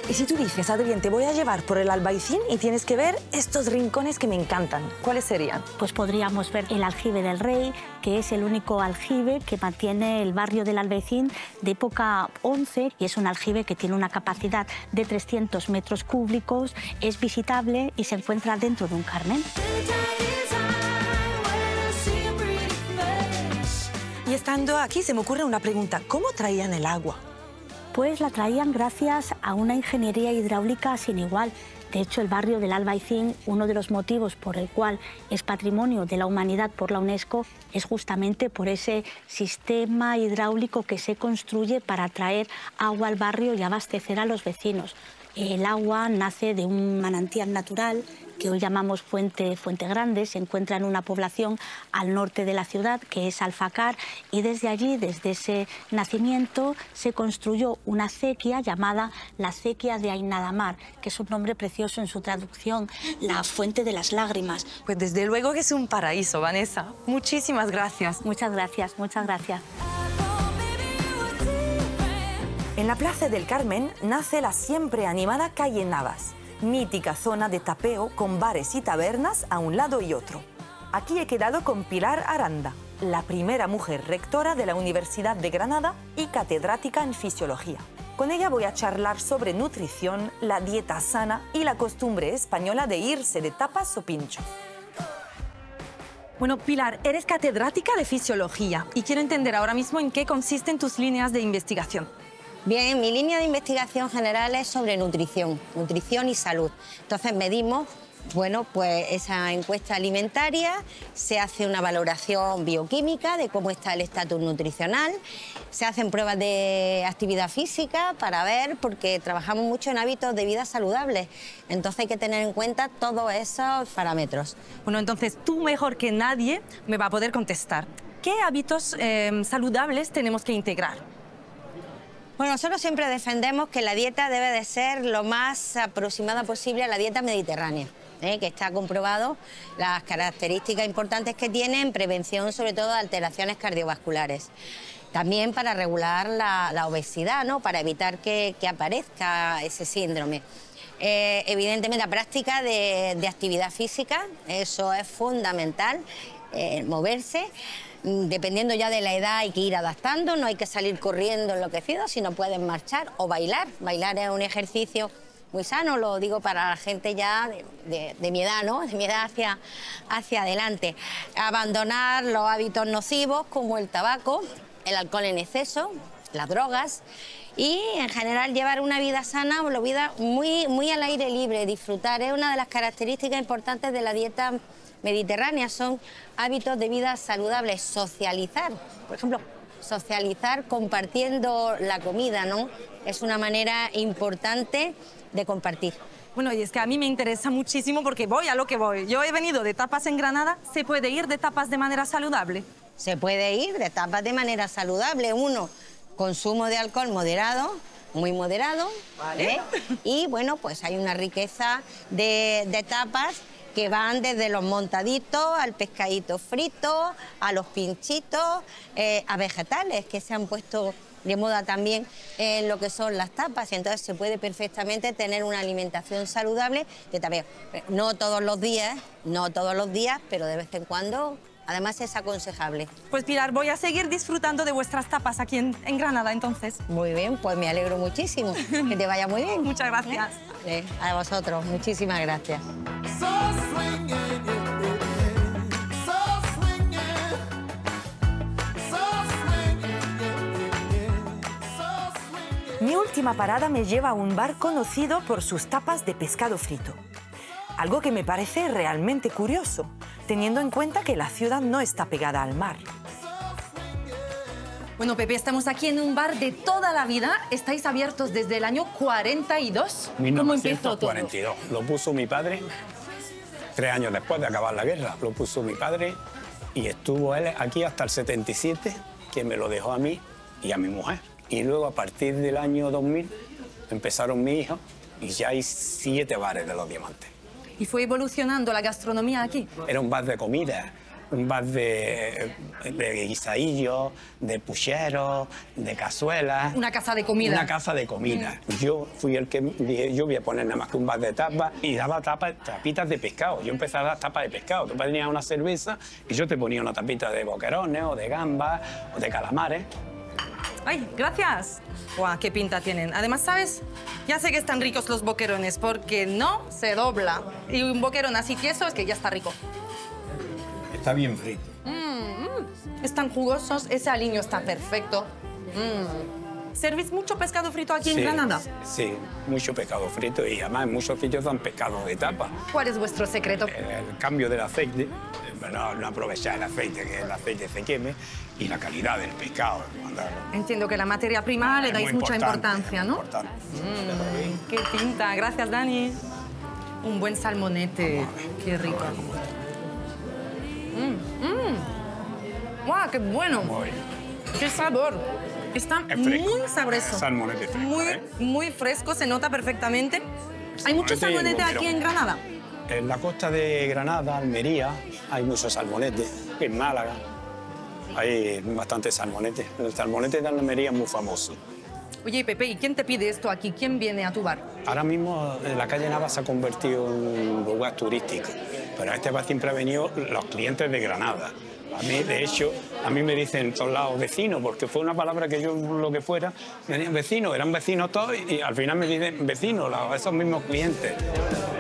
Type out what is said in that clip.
Y si tú dices, Adrián, te voy a llevar por el Albaicín y tienes que ver estos rincones que me encantan, ¿cuáles serían? Pues podríamos ver el Aljibe del Rey, que es el único aljibe que mantiene el barrio del Albaicín de época 11 y es un aljibe que tiene una capacidad de 300 metros cúbicos, es visitable y se encuentra dentro de un Carmen. Y estando aquí se me ocurre una pregunta, ¿cómo traían el agua? Pues la traían gracias a una ingeniería hidráulica sin igual. De hecho, el barrio del Albaicín, uno de los motivos por el cual es Patrimonio de la Humanidad por la UNESCO, es justamente por ese sistema hidráulico que se construye para traer agua al barrio y abastecer a los vecinos. El agua nace de un manantial natural que hoy llamamos Fuente Grande, se encuentra en una población al norte de la ciudad, que es Alfacar, y desde allí, desde ese nacimiento, se construyó una acequia llamada la acequia de Ainadamar, que es un nombre precioso en su traducción, la fuente de las lágrimas. Pues desde luego que es un paraíso, Vanessa. Muchísimas gracias. Muchas gracias, muchas gracias. En la Plaza del Carmen nace la siempre animada calle Navas, mítica zona de tapeo con bares y tabernas a un lado y otro. Aquí he quedado con Pilar Aranda, la primera mujer rectora de la Universidad de Granada y catedrática en fisiología. Con ella voy a charlar sobre nutrición, la dieta sana y la costumbre española de irse de tapas o pinchos. Bueno, Pilar, eres catedrática de fisiología y quiero entender ahora mismo en qué consisten tus líneas de investigación. Bien, mi línea de investigación general es sobre nutrición y salud. Entonces medimos, bueno, pues esa encuesta alimentaria, se hace una valoración bioquímica de cómo está el estatus nutricional, se hacen pruebas de actividad física para ver, porque trabajamos mucho en hábitos de vida saludables, entonces hay que tener en cuenta todos esos parámetros. Bueno, entonces tú mejor que nadie me va a poder contestar. ¿Qué hábitos saludables tenemos que integrar? Bueno, nosotros siempre defendemos que la dieta debe de ser lo más aproximada posible a la dieta mediterránea, que está comprobado las características importantes que tiene en prevención, sobre todo de alteraciones cardiovasculares. También para regular la obesidad, ¿no? Para evitar que aparezca ese síndrome. Evidentemente, la práctica de actividad física, eso es fundamental, moverse. Dependiendo ya de la edad hay que ir adaptando, no hay que salir corriendo enloquecido, sino pueden marchar o bailar. Bailar es un ejercicio muy sano, lo digo para la gente ya de mi edad, ¿no? De mi edad hacia adelante. Abandonar los hábitos nocivos como el tabaco, el alcohol en exceso, las drogas y en general llevar una vida sana, una vida muy al aire libre, disfrutar. Es una de las características importantes de la dieta mediterránea, son hábitos de vida saludables, socializar, por ejemplo, socializar compartiendo la comida, ¿no? Es una manera importante de compartir. Bueno, y es que a mí me interesa muchísimo porque voy a lo que voy. Yo he venido de tapas en Granada, ¿se puede ir de tapas de manera saludable? Se puede ir de tapas de manera saludable. Uno, consumo de alcohol moderado, muy moderado, ¿vale? Y bueno, pues hay una riqueza de tapas que van desde los montaditos al pescadito frito, a los pinchitos, a vegetales que se han puesto de moda también en lo que son las tapas, y entonces se puede perfectamente tener una alimentación saludable de tapeo. No todos los días, pero de vez en cuando, además es aconsejable. Pues Pilar, voy a seguir disfrutando de vuestras tapas aquí en Granada, entonces. Muy bien, pues me alegro muchísimo, que te vaya muy bien. Muchas gracias. A vosotros, muchísimas gracias. Mi última parada me lleva a un bar conocido por sus tapas de pescado frito. Algo que me parece realmente curioso, teniendo en cuenta que la ciudad no está pegada al mar. Bueno, Pepe, estamos aquí en un bar de toda la vida. Estáis abiertos desde el año 42. ¿Cómo empezó todo? 1942. Lo puso mi padre, 3 años después de acabar la guerra. Lo puso mi padre y estuvo él aquí hasta el 77, que me lo dejó a mí y a mi mujer. Y luego, a partir del año 2000, empezaron mis hijos y ya hay 7 bares de Los Diamantes. ¿Y fue evolucionando la gastronomía aquí? Era un bar de comida. un bar de guisadillos, de pucheros, de cazuelas. Una casa de comida. Una casa de comida. Yo fui el que dije, yo voy a poner nada más que un bar de tapas y daba tapitas de pescado. Yo empecé a dar tapas de pescado. Tú ponías una cerveza y yo te ponía una tapita de boquerones o de gambas o de calamares. ¡Ay, gracias! ¡Guau, qué pinta tienen! Además, ¿sabes? Ya sé que están ricos los boquerones porque no se dobla. Y un boquerón así tieso es que ya está rico. Está bien frito. Están jugosos, ese aliño está perfecto. ¿Servís mucho pescado frito aquí en Granada? Sí, mucho pescado frito y además en muchos sitios dan pescado de tapa. ¿Cuál es vuestro secreto? El cambio del aceite, no aprovechar el aceite, que el aceite se queme, y la calidad del pescado. Entiendo que la materia prima le dais mucha importancia, ¿no? Importante. ¡Qué pinta! Gracias, Dani. Un buen salmonete. ¡Qué rico! ¡Guau, qué bueno! Muy, ¡Qué sabor! Está muy sabroso. Salmonete fresco, Muy fresco, se nota perfectamente. ¿Hay mucho salmonete aquí en Granada? En la costa de Granada, Almería, hay muchos salmonetes. En Málaga hay bastante salmonete. El salmonete de Almería es muy famoso. Oye, Pepe, ¿y quién te pide esto aquí? ¿Quién viene a tu bar? Ahora mismo la calle Nava se ha convertido en un lugar turístico, pero a este bar siempre han venido los clientes de Granada. A mí, de hecho, a mí me dicen en todos lados vecinos, porque fue una palabra que yo, lo que fuera, me decían vecinos, eran vecinos todos y al final me dicen vecinos, esos mismos clientes.